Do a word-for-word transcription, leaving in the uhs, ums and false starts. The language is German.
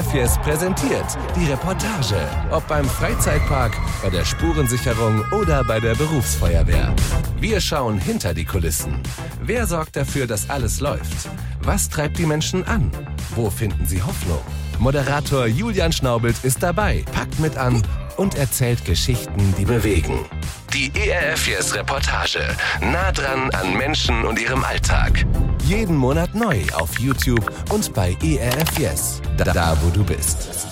F Yes präsentiert die Reportage. Ob beim Freizeitpark, bei der Spurensicherung oder bei der Berufsfeuerwehr. Wir schauen hinter die Kulissen. Wer sorgt dafür, dass alles läuft? Was treibt die Menschen an? Wo finden sie Hoffnung? Moderator Julian Schnaubelt ist dabei, packt mit an und erzählt Geschichten, die bewegen. Die E R F Yes Reportage. Nah dran an Menschen und ihrem Alltag. Jeden Monat neu auf YouTube und bei E R F Yes. Da, da wo du bist.